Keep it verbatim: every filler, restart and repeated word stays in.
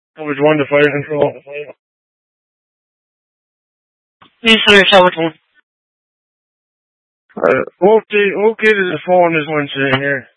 Which one to fire control? Yes, sir, Telephone. Uh, okay, okay to the phone is one sitting here.